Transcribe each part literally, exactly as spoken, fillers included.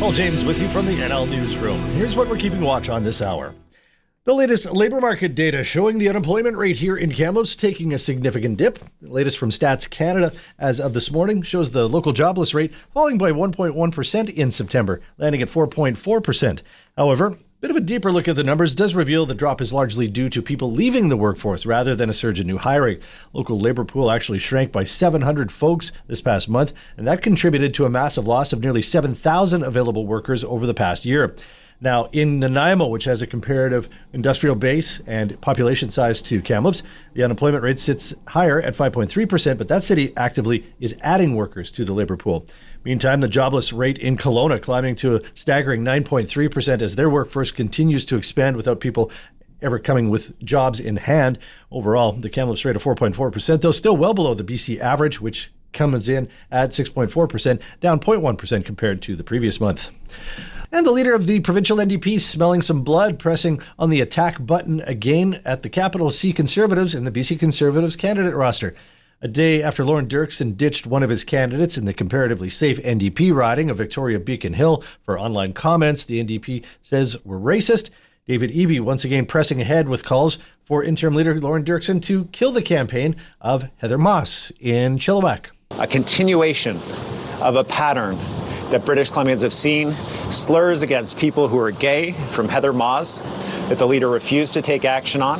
Paul James with you from the N L Newsroom. Here's what we're keeping watch on this hour. The latest labor market data showing the unemployment rate here in Kamloops taking a significant dip. The latest from Stats Canada as of this morning shows the local jobless rate falling by one point one percent in September, landing at four point four percent. However, a bit of a deeper look at the numbers does reveal the drop is largely due to people leaving the workforce rather than a surge in new hiring. Local labor pool actually shrank by seven hundred folks this past month, and that contributed to a massive loss of nearly seven thousand available workers over the past year. Now, in Nanaimo, which has a comparative industrial base and population size to Kamloops, the unemployment rate sits higher at five point three percent, but that city actively is adding workers to the labor pool. Meantime, the jobless rate in Kelowna climbing to a staggering nine point three percent as their workforce continues to expand without people ever coming with jobs in hand. Overall, the Kamloops rate of four point four percent, though still well below the B C average, which comes in at six point four percent, down zero point one percent compared to the previous month. And the leader of the provincial N D P smelling some blood, pressing on the attack button again at the Capital C Conservatives in the B C Conservatives candidate roster. A day after Lorne Dirksen ditched one of his candidates in the comparatively safe N D P riding of Victoria Beacon Hill for online comments the N D P says were racist, David Eby once again pressing ahead with calls for interim leader Lorne Dirksen to kill the campaign of Heather Moss in Chilliwack. A continuation of a pattern that British Columbians have seen, slurs against people who are gay from Heather Moss that the leader refused to take action on.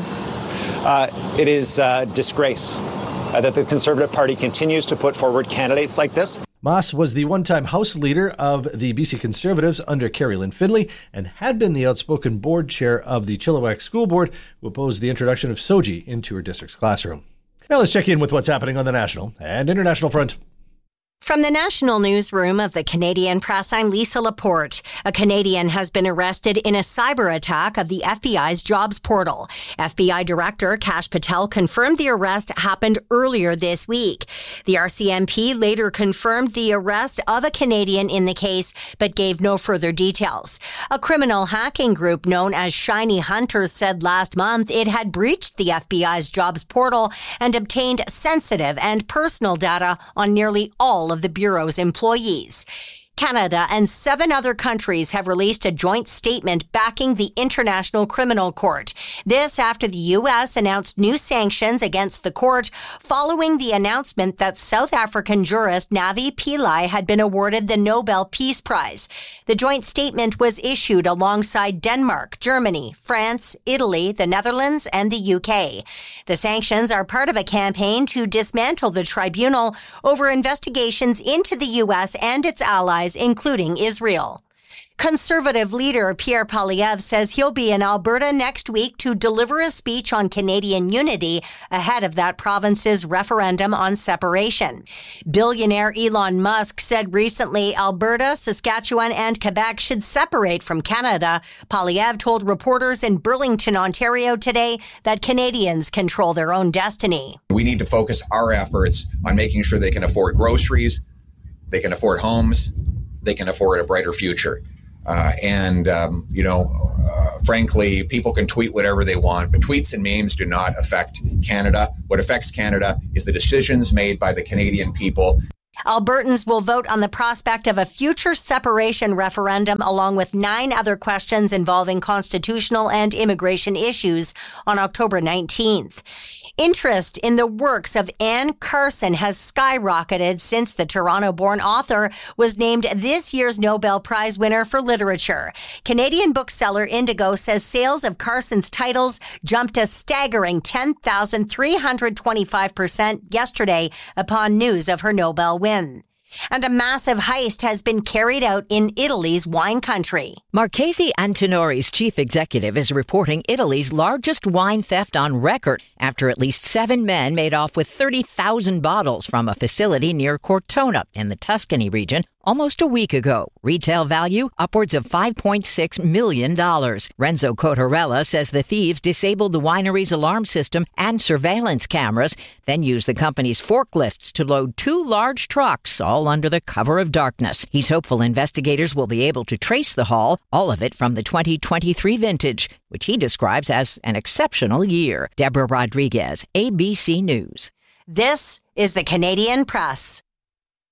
Uh, it is a disgrace uh, that the Conservative Party continues to put forward candidates like this. Moss was the one-time House leader of the B C Conservatives under Carrie Lynn Finlay and had been the outspoken board chair of the Chilliwack School Board who opposed the introduction of S O G I into her district's classroom. Now let's check in with what's happening on the national and international front. From the national newsroom of the Canadian Press, I'm Lisa Laporte. A Canadian has been arrested in a cyber attack of the F B I's jobs portal. F B I Director Kash Patel confirmed the arrest happened earlier this week. The R C M P later confirmed the arrest of a Canadian in the case, but gave no further details. A criminal hacking group known as Shiny Hunters said last month it had breached the F B I's jobs portal and obtained sensitive and personal data on nearly all of the Bureau's employees. Canada and seven other countries have released a joint statement backing the International Criminal Court. This after the U S announced new sanctions against the court following the announcement that South African jurist Navi Pillay had been awarded the Nobel Peace Prize. The joint statement was issued alongside Denmark, Germany, France, Italy, the Netherlands, and the U K. The sanctions are part of a campaign to dismantle the tribunal over investigations into the U S and its allies, including Israel. Conservative leader Pierre Poilievre says he'll be in Alberta next week to deliver a speech on Canadian unity ahead of that province's referendum on separation. Billionaire Elon Musk said recently Alberta, Saskatchewan, and Quebec should separate from Canada. Poilievre told reporters in Burlington, Ontario today that Canadians control their own destiny. We need to focus our efforts on making sure they can afford groceries, they can afford homes, they can afford a brighter future. Uh, and, um, you know, uh, frankly, people can tweet whatever they want, but tweets and memes do not affect Canada. What affects Canada is the decisions made by the Canadian people. Albertans will vote on the prospect of a future separation referendum along with nine other questions involving constitutional and immigration issues on October nineteenth. Interest in the works of Anne Carson has skyrocketed since the Toronto-born author was named this year's Nobel Prize winner for literature. Canadian bookseller Indigo says sales of Carson's titles jumped a staggering ten thousand three hundred twenty-five percent yesterday upon news of her Nobel win. And a massive heist has been carried out in Italy's wine country. Marchesi Antinori's chief executive is reporting Italy's largest wine theft on record after at least seven men made off with thirty thousand bottles from a facility near Cortona in the Tuscany region almost a week ago. Retail value upwards of five point six million dollars. Renzo Cotarella says the thieves disabled the winery's alarm system and surveillance cameras, then used the company's forklifts to load two large trucks, all under the cover of darkness. He's hopeful investigators will be able to trace the haul, all of it from the twenty twenty-three vintage, which he describes as an exceptional year. Deborah Rodriguez, A B C News. This is the Canadian Press.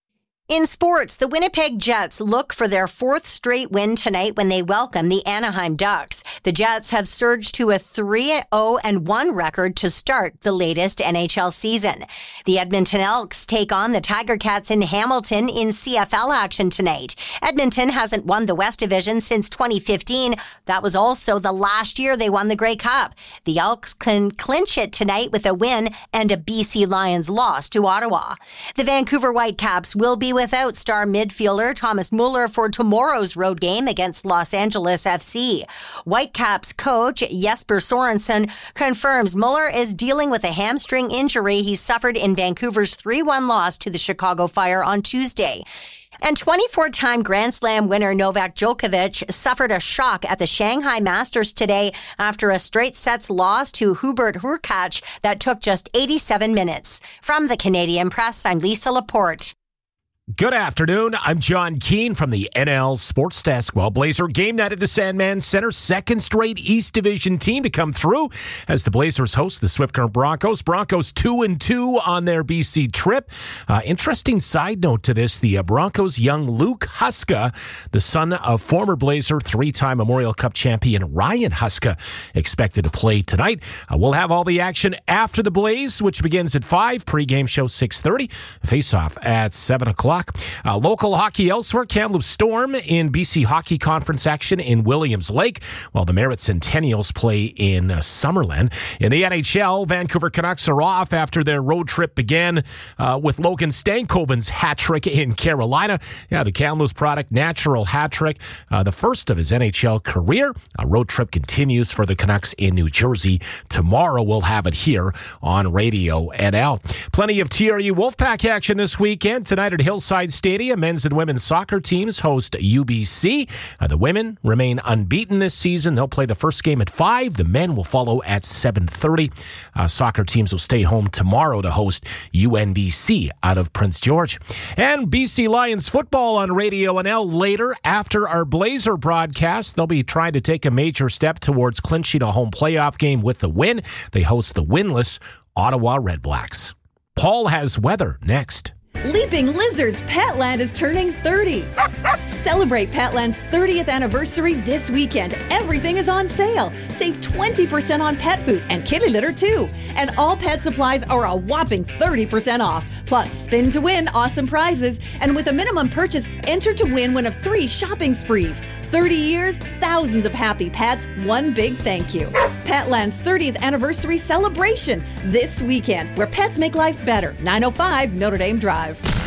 In sports, the Winnipeg Jets look for their fourth straight win tonight when they welcome the Anaheim Ducks. The Jets have surged to a three oh one record to start the latest N H L season. The Edmonton Elks take on the Tiger Cats in Hamilton in C F L action tonight. Edmonton hasn't won the West Division since twenty fifteen. That was also the last year they won the Grey Cup. The Elks can clinch it tonight with a win and a B C Lions loss to Ottawa. The Vancouver Whitecaps will be without star midfielder Thomas Muller for tomorrow's road game against Los Angeles F C. Whitecaps coach Jesper Sorensen confirms Muller is dealing with a hamstring injury he suffered in Vancouver's three one loss to the Chicago Fire on Tuesday. And twenty-four-time Grand Slam winner Novak Djokovic suffered a shock at the Shanghai Masters today after a straight sets loss to Hubert Hurkacz that took just eighty-seven minutes. From the Canadian Press, I'm Lisa Laporte. Good afternoon. I'm John Keane from the N L Sports Desk. Well, Blazer game night at the Sandman Center. Second straight East Division team to come through as the Blazers host the Swift Current Broncos. Broncos two and two on their B C trip. Uh, interesting side note to this: the uh, Broncos' young Luke Huska, the son of former Blazer three-time Memorial Cup champion Ryan Huska, expected to play tonight. Uh, we'll have all the action after the Blaze, which begins at five. Pre-game show six thirty. Face-off at seven o'clock. Uh, local hockey elsewhere, Kamloops Storm in B C Hockey Conference action in Williams Lake, while the Merritt Centennials play in uh, Summerland. In the N H L, Vancouver Canucks are off after their road trip began uh, with Logan Stankoven's hat trick in Carolina. Yeah, the Kamloops product, natural hat trick, uh, the first of his N H L career. A road trip continues for the Canucks in New Jersey. Tomorrow we'll have it here on Radio N L. Plenty of T R U Wolfpack action this weekend. Tonight at Hillside Stadium, men's and women's soccer teams host U B C. Uh, the women remain unbeaten this season. They'll play the first game at five. The men will follow at seven thirty. Uh, soccer teams will stay home tomorrow to host U N B C out of Prince George. And B C Lions football on Radio N L later after our Blazer broadcast. They'll be trying to take a major step towards clinching a home playoff game with the win. They host the winless Ottawa Redblacks. Paul has weather next. Leaping Lizards Petland is turning thirty. Celebrate Petland's thirtieth anniversary this weekend. Everything is on sale. Save twenty percent on pet food and kitty litter too. And all pet supplies are a whopping thirty percent off. Plus, spin to win awesome prizes. And with a minimum purchase, enter to win one of three shopping sprees. thirty years, thousands of happy pets, one big thank you. Petland's thirtieth anniversary celebration this weekend, where pets make life better. nine oh five Notre Dame Drive.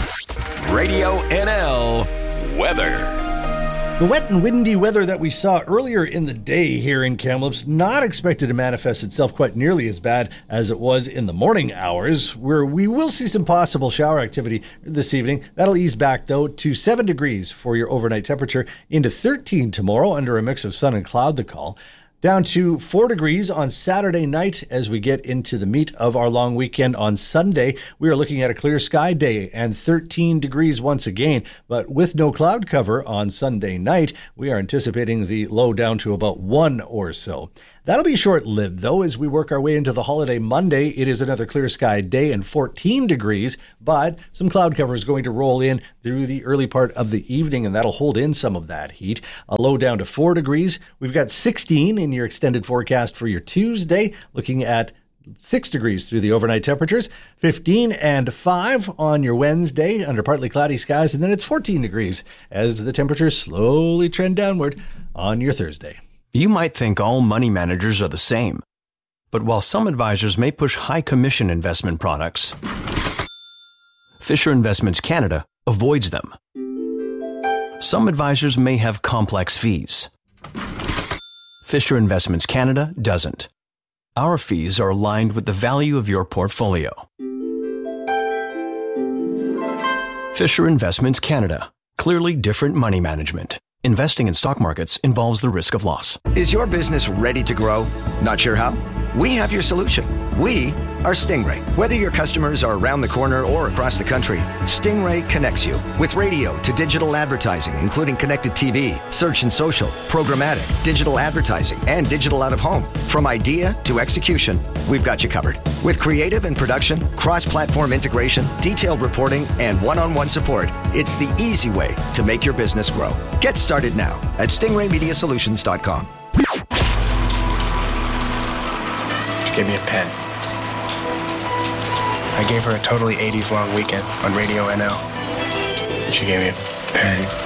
Radio N L weather. The wet and windy weather that we saw earlier in the day here in Kamloops not expected to manifest itself quite nearly as bad as it was in the morning hours, where we will see some possible shower activity this evening. That'll ease back, though, to seven degrees for your overnight temperature, into thirteen tomorrow under a mix of sun and cloud, the call. Down to four degrees on Saturday night as we get into the meat of our long weekend on Sunday. We are looking at a clear sky day and thirteen degrees once again, but with no cloud cover on Sunday night, we are anticipating the low down to about one or so. That'll be short-lived, though, as we work our way into the holiday Monday. It is another clear sky day and fourteen degrees, but some cloud cover is going to roll in through the early part of the evening, and that'll hold in some of that heat. A low down to four degrees. We've got sixteen in your extended forecast for your Tuesday, looking at six degrees through the overnight temperatures, fifteen and five on your Wednesday under partly cloudy skies, and then it's fourteen degrees as the temperatures slowly trend downward on your Thursday. You might think all money managers are the same. But while some advisors may push high commission investment products, Fisher Investments Canada avoids them. Some advisors may have complex fees. Fisher Investments Canada doesn't. Our fees are aligned with the value of your portfolio. Fisher Investments Canada. Clearly different money management. Investing in stock markets involves the risk of loss. Is your business ready to grow? Not sure how? we have your solution. We are Stingray. Whether your customers are around the corner or across the country, Stingray connects you with radio to digital advertising, including connected T V, search and social, programmatic, digital advertising, and digital out-of-home. From idea to execution, we've got you covered. With creative and production, cross-platform integration, detailed reporting, and one-on-one support, it's the easy way to make your business grow. Get started now at stingray media solutions dot com. She gave me a pen. I gave her a totally eighties long weekend on Radio N L. She gave me a pen,